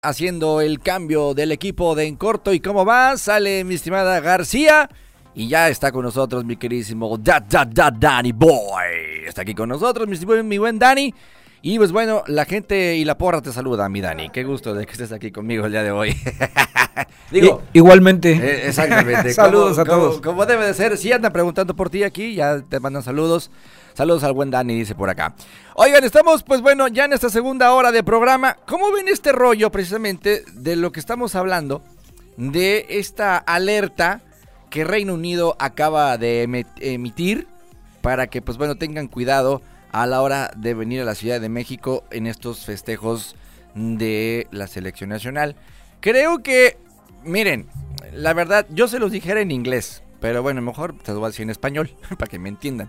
Haciendo el cambio del equipo de En Corto. ¿Y cómo va? Sale mi estimada García. Y ya está con nosotros mi queridísimo Danny Boy. Está aquí con nosotros mi buen Dani. Y pues bueno, la gente y la porra te saluda, mi Dani. Qué gusto de que estés aquí conmigo el día de hoy. Digo, igualmente. Exactamente. Saludos a todos. Como debe de ser. Si andan preguntando por ti aquí, ya te mandan saludos. Saludos al buen Dani, dice por acá. Oigan, estamos pues bueno, ya en esta segunda hora de programa. ¿Cómo ven este rollo precisamente de lo que estamos hablando? De esta alerta que Reino Unido acaba de emitir para que pues bueno tengan cuidado a la hora de venir a la Ciudad de México en estos festejos de la selección nacional. Creo que, miren, la verdad, yo se los dijera en inglés, pero bueno, mejor te lo voy a decir en español, para que me entiendan.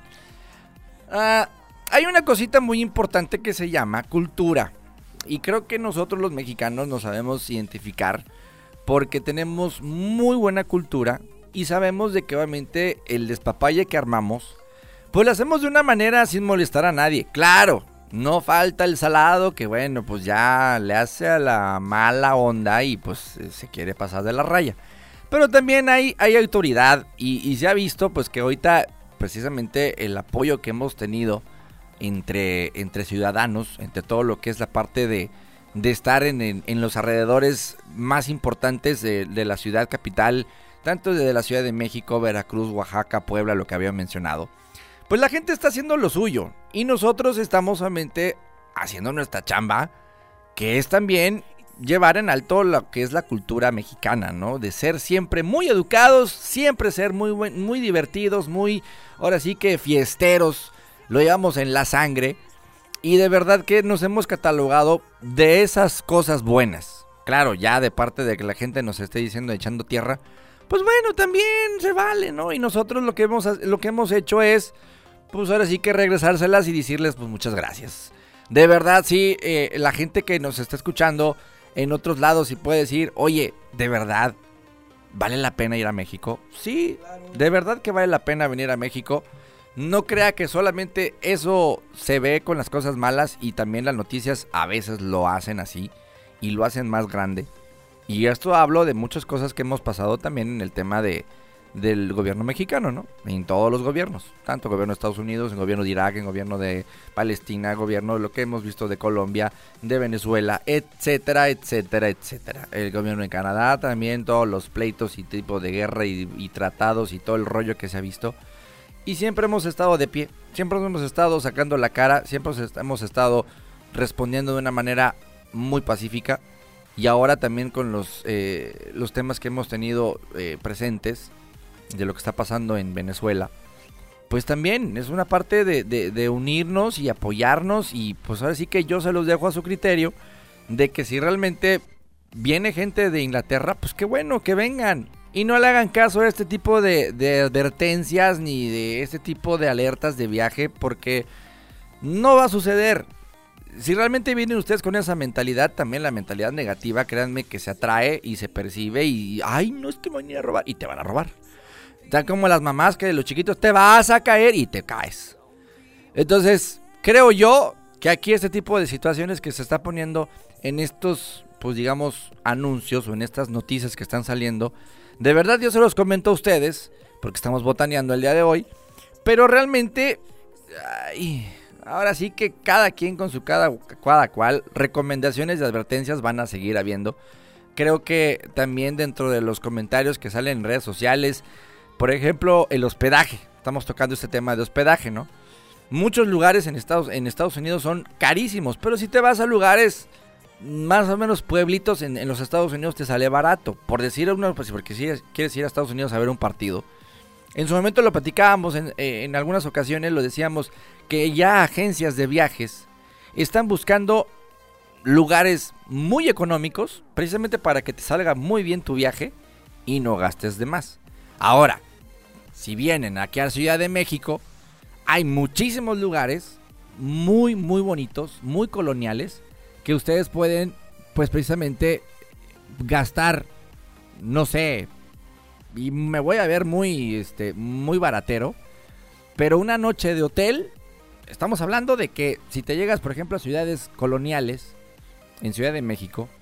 Hay una cosita muy importante que se llama cultura, y creo que nosotros los mexicanos nos sabemos identificar porque tenemos muy buena cultura y sabemos de que obviamente el despapalle que armamos pues lo hacemos de una manera sin molestar a nadie. Claro, no falta el salado que bueno, pues ya le hace a la mala onda y pues se quiere pasar de la raya. Pero también hay autoridad y se ha visto pues que ahorita precisamente el apoyo que hemos tenido entre ciudadanos, entre todo lo que es la parte de estar en los alrededores más importantes de la ciudad capital, tanto de la Ciudad de México, Veracruz, Oaxaca, Puebla, lo que había mencionado. Pues la gente está haciendo lo suyo y nosotros estamos solamente haciendo nuestra chamba, que es también llevar en alto lo que es la cultura mexicana, ¿no? De ser siempre muy educados, siempre ser muy divertidos, ahora sí que fiesteros, lo llevamos en la sangre y de verdad que nos hemos catalogado de esas cosas buenas. Claro, ya de parte de que la gente nos esté diciendo echando tierra, pues bueno, también se vale, ¿no? Y nosotros lo que hemos hecho es pues ahora sí que regresárselas y decirles pues muchas gracias. De verdad, sí, la gente que nos está escuchando en otros lados y puede decir, oye, de verdad, ¿vale la pena ir a México? Sí, de verdad que vale la pena venir a México. No crea que solamente eso se ve con las cosas malas y también las noticias a veces lo hacen así y lo hacen más grande. Y esto hablo de muchas cosas que hemos pasado también en el tema del gobierno mexicano, ¿no? En todos los gobiernos, tanto el gobierno de Estados Unidos, el gobierno de Irak, el gobierno de Palestina, el gobierno de lo que hemos visto de Colombia, de Venezuela, etcétera, etcétera, etcétera. El gobierno de Canadá también, todos los pleitos y tipo de guerra y tratados y todo el rollo que se ha visto. Y siempre hemos estado de pie, siempre hemos estado sacando la cara, siempre hemos estado respondiendo de una manera muy pacífica. Y ahora también con los temas que hemos tenido presentes de lo que está pasando en Venezuela, pues también es una parte de unirnos y apoyarnos. Y pues ahora sí que yo se los dejo a su criterio de que si realmente viene gente de Inglaterra, pues qué bueno que vengan y no le hagan caso a este tipo de advertencias ni de este tipo de alertas de viaje, porque no va a suceder. Si realmente vienen ustedes con esa mentalidad, también la mentalidad negativa, créanme que se atrae y se percibe y ay, no es que me van a robar y te van a robar. Están como las mamás que de los chiquitos te vas a caer y te caes. Entonces, creo yo que aquí este tipo de situaciones que se está poniendo en estos, pues digamos, anuncios o en estas noticias que están saliendo, de verdad yo se los comento a ustedes, porque estamos botaneando el día de hoy, pero realmente, ahora sí que cada quien con su cada cual, recomendaciones y advertencias van a seguir habiendo. Creo que también dentro de los comentarios que salen en redes sociales, por ejemplo, el hospedaje. Estamos tocando este tema de hospedaje, ¿no? Muchos lugares en Estados Unidos son carísimos, pero si te vas a lugares más o menos pueblitos en los Estados Unidos te sale barato. Por decir uno, pues porque si quieres ir a Estados Unidos a ver un partido. En su momento lo platicábamos, en algunas ocasiones lo decíamos, que ya agencias de viajes están buscando lugares muy económicos, precisamente para que te salga muy bien tu viaje y no gastes de más. Ahora, si vienen aquí a la Ciudad de México, hay muchísimos lugares muy bonitos, muy coloniales, que ustedes pueden, pues precisamente, gastar, no sé, y me voy a ver muy baratero, pero una noche de hotel, estamos hablando de que si te llegas, por ejemplo, a ciudades coloniales, en Ciudad de México,